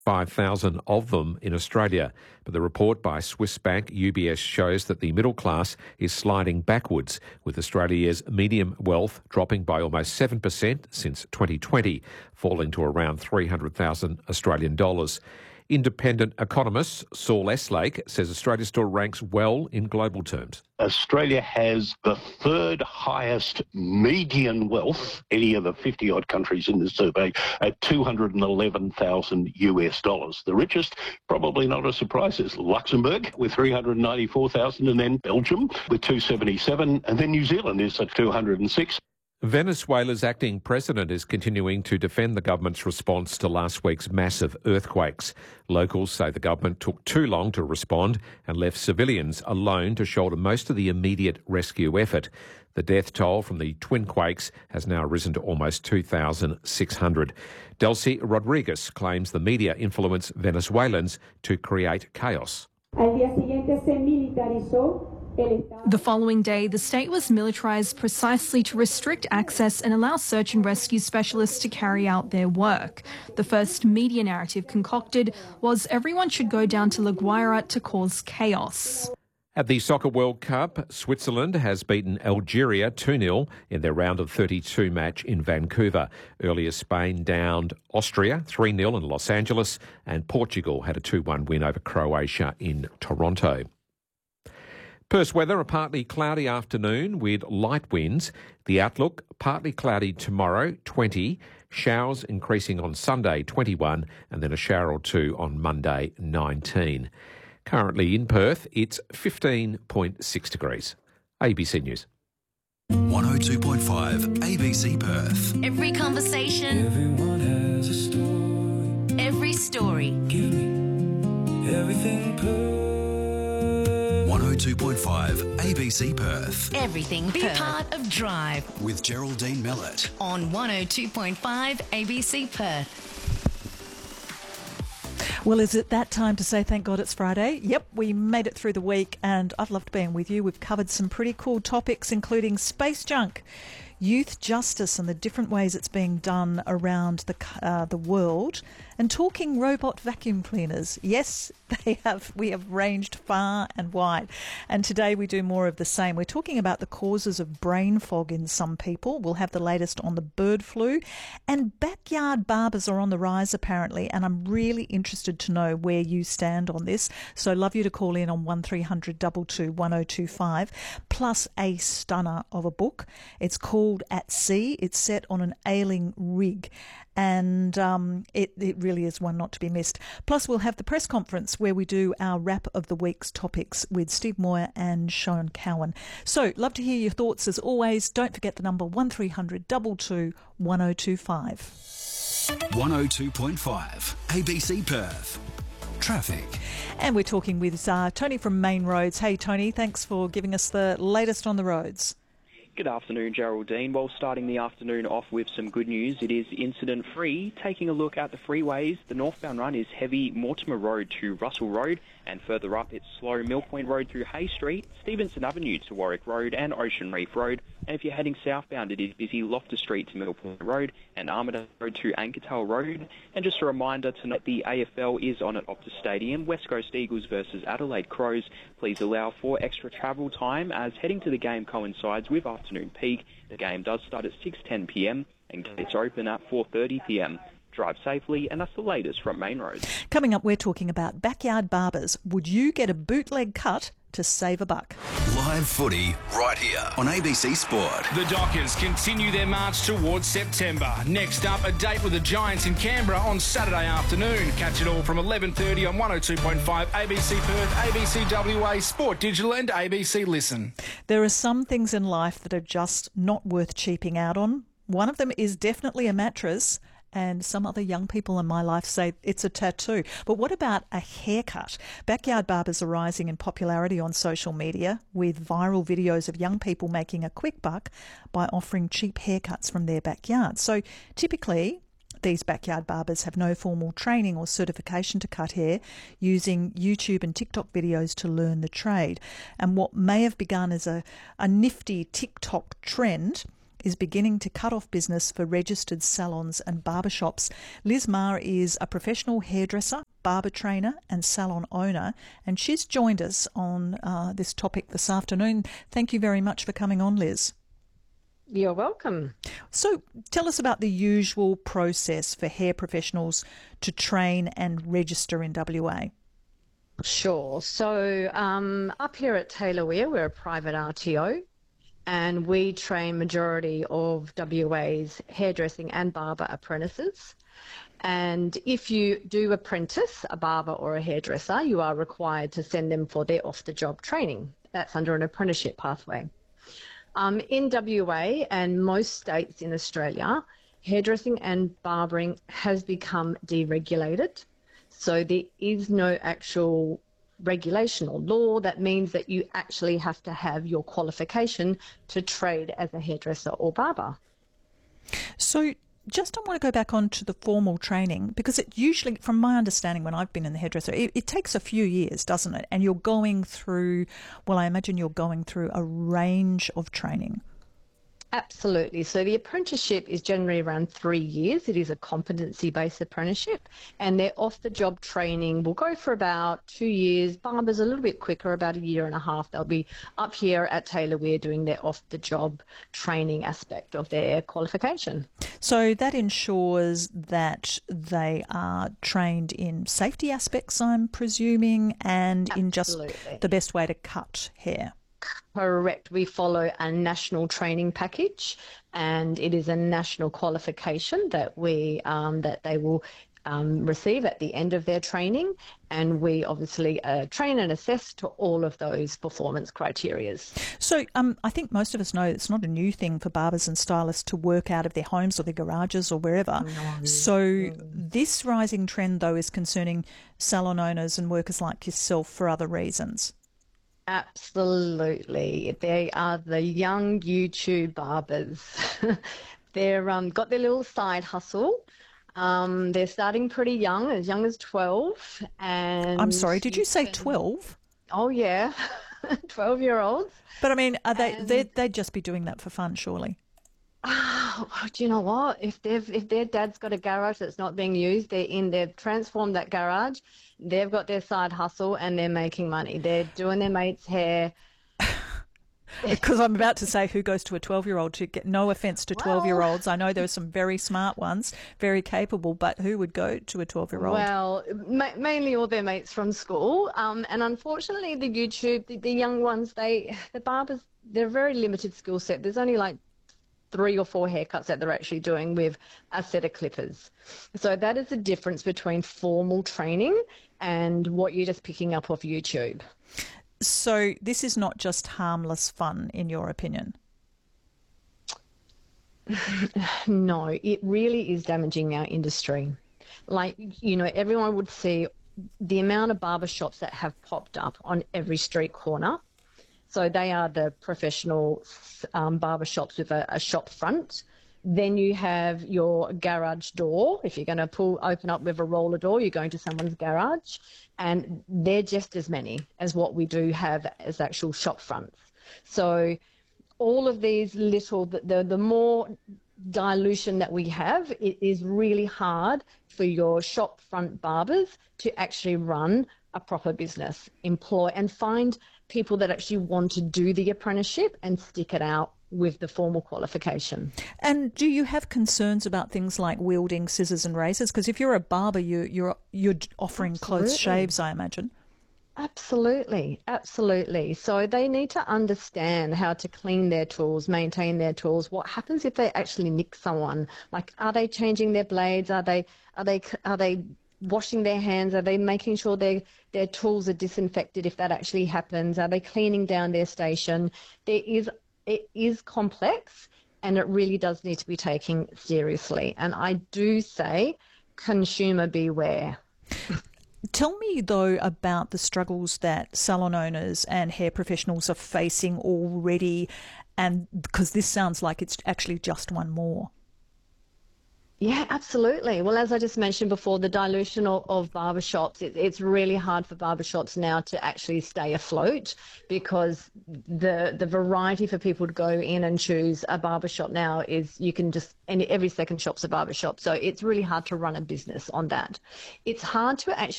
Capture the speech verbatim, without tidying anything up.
five thousand of them in Australia. But the report by Swiss bank U B S shows that the middle class is sliding backwards, with Australia's medium wealth dropping by almost seven percent since twenty twenty, falling to around three hundred thousand Australian dollars. Independent economist Saul Eslake says Australia still ranks well in global terms. Australia has the third highest median wealth, any of the fifty-odd countries in this survey, at two hundred eleven thousand U S dollars. The richest, probably not a surprise, is Luxembourg with three hundred ninety-four thousand, and then Belgium with two hundred seventy-seven, and then New Zealand is at two hundred six. Venezuela's acting president is continuing to defend the government's response to last week's massive earthquakes. Locals say the government took too long to respond and left civilians alone to shoulder most of the immediate rescue effort. The death toll from the twin quakes has now risen to almost two thousand six hundred. Delcy Rodriguez claims the media influenced Venezuelans to create chaos. The following day, the state was militarised precisely to restrict access and allow search and rescue specialists to carry out their work. The first media narrative concocted was everyone should go down to La Guaira to cause chaos. At the Soccer World Cup, Switzerland has beaten Algeria two nil in their round of thirty-two match in Vancouver. Earlier, Spain downed Austria three nil in Los Angeles, and Portugal had a two one win over Croatia in Toronto. Perth's weather, a partly cloudy afternoon with light winds. The outlook, partly cloudy tomorrow, twenty. Showers increasing on Sunday, twenty-one. And then a shower or two on Monday, nineteen. Currently in Perth, it's fifteen point six degrees. A B C News. one oh two point five A B C Perth. Every conversation. Everyone has a story. Every story. Give me everything Perth. one oh two point five A B C Perth. Everything Be Perth. Part of Drive. With Geraldine Mellett. On one oh two point five A B C Perth. Well, is it that time to say thank God it's Friday? Yep, we made it through the week and I've loved being with you. We've covered some pretty cool topics, including space junk, youth justice and the different ways it's being done around the uh, the world, and talking robot vacuum cleaners. Yes, they have. We have ranged far and wide, and today we do more of the same. We're talking about the causes of brain fog in some people. We'll have the latest on the bird flu, and backyard barbers are on the rise apparently, and I'm really interested to know where you stand on this. So love you to call in on one three hundred two two one oh two five, plus a stunner of a book. It's called At Sea. It's set on an ailing rig, and um, it, it really is one not to be missed. Plus, we'll have the press conference where we do our wrap of the week's topics with Steve Moyer and Sean Cowan. So, love to hear your thoughts as always. Don't forget the number one three hundred two two one oh two five. one oh two point five A B C Perth. Traffic. And we're talking with uh, Tony from Main Roads. Hey, Tony, thanks for giving us the latest on the roads. Good afternoon, Geraldine. Well, starting the afternoon off with some good news. It is incident-free. Taking a look at the freeways, the northbound run is heavy Mortimer Road to Russell Road, and further up it's slow Mill Point Road through Hay Street, Stevenson Avenue to Warwick Road and Ocean Reef Road. And if you're heading southbound, it is busy Loftus Street to Mill Point Road and Armidale Road to Ankertale Road. And just a reminder to note the A F L is on at Optus Stadium, West Coast Eagles versus Adelaide Crows. Please allow for extra travel time as heading to the game coincides with afternoon peak. The game does start at six ten p m and gates open at four thirty p m. Drive safely, and that's the latest from Main Roads. Coming up, we're talking about backyard barbers. Would you get a bootleg cut to save a buck? Live footy right here on A B C Sport. The Dockers continue their march towards September. Next up, a date with the Giants in Canberra on Saturday afternoon. Catch it all from eleven thirty on one oh two point five A B C Perth, A B C W A, Sport Digital and A B C Listen. There are some things in life that are just not worth cheaping out on. One of them is definitely a mattress. And some other young people in my life say it's a tattoo. But what about a haircut? Backyard barbers are rising in popularity on social media with viral videos of young people making a quick buck by offering cheap haircuts from their backyard. So typically, these backyard barbers have no formal training or certification to cut hair, using YouTube and TikTok videos to learn the trade. And what may have begun as a, a nifty TikTok trend is beginning to cut off business for registered salons and barbershops. Liz Marr is a professional hairdresser, barber trainer and salon owner, and she's joined us on uh, this topic this afternoon. Thank you very much for coming on, Liz. You're welcome. So tell us about the usual process for hair professionals to train and register in W A. Sure. So um, up here at Taylor Weir, we're a private R T O, and we train majority of W A's hairdressing and barber apprentices. And if you do apprentice a barber or a hairdresser, you are required to send them for their off-the-job training. That's under an apprenticeship pathway. Um, in W A and most states in Australia, hairdressing and barbering has become deregulated. So there is no actual regulation or law that means that you actually have to have your qualification to trade as a hairdresser or barber. So just I want to go back on to the formal training, because it usually, from my understanding when I've been in the hairdresser, it, it takes a few years, doesn't it? And you're going through, well, I imagine you're going through a range of training. Absolutely. So the apprenticeship is generally around three years. It is a competency-based apprenticeship, and their off-the-job training will go for about two years. Barbers a little bit quicker, about a year and a half. They'll be up here at Taylor Weir doing their off-the-job training aspect of their qualification. So that ensures that they are trained in safety aspects, I'm presuming, and Absolutely. in just the best way to cut hair. Correct. We follow a national training package, and it is a national qualification that we um, that they will um, receive at the end of their training, and we obviously uh, train and assess to all of those performance criteria. So um, I think most of us know it's not a new thing for barbers and stylists to work out of their homes or their garages or wherever. No. So mm. this rising trend, though, is concerning salon owners and workers like yourself for other reasons. Absolutely. They are the young YouTube barbers. They're um, got their little side hustle. Um, they're starting pretty young, as young as twelve. And I'm sorry, did you say twelve? Oh, yeah, twelve-year-olds. But, I mean, are they, and... they'd, they'd just be doing that for fun, surely. Oh, do you know what? If they've if their dad's got a garage that's not being used, they're in. They've transformed that garage. They've got their side hustle and they're making money. They're doing their mate's hair. Because I'm about to say, who goes to a twelve-year-old? To get no offence to twelve-year-olds, I know there are some very smart ones, very capable, but who would go to a twelve-year-old? Well, ma- mainly all their mates from school, um, and unfortunately, the YouTube, the, the young ones, they the barbers, they're a very limited skill set. There's only like three or four haircuts that they're actually doing with a set of clippers. So that is the difference between formal training and what you're just picking up off YouTube. So this is not just harmless fun, in your opinion? No, it really is damaging our industry. Like, you know, everyone would see the amount of barbershops that have popped up on every street corner. So they are the professional um, barbershops with a, a shop front. Then you have your garage door. If you're going to pull open up with a roller door, you're going to someone's garage. And they're just as many as what we do have as actual shop fronts. So all of these little, the, the, the more dilution that we have, it is really hard for your shop front barbers to actually run a proper business, employ and find people that actually want to do the apprenticeship and stick it out with the formal qualification. And do you have concerns about things like wielding scissors and razors? Because if you're a barber, you, you're you're offering Absolutely. close shaves, I imagine. Absolutely, absolutely. So they need to understand how to clean their tools, maintain their tools. What happens if they actually nick someone? Like, are they changing their blades? Are they are they are they washing their hands? Are they making sure their their tools are disinfected if that actually happens? Are they cleaning down their station? There is it is complex, and it really does need to be taken seriously. And I do say, consumer beware. Tell me, though, about the struggles that salon owners and hair professionals are facing already, and because this sounds like it's actually just one more. Yeah, absolutely. Well, as I just mentioned before, the dilution of, of barbershops, it, it's really hard for barbershops now to actually stay afloat because the the variety for people to go in and choose a barbershop now is you can just, and every second shop's a barbershop. So it's really hard to run a business on that. It's hard to actually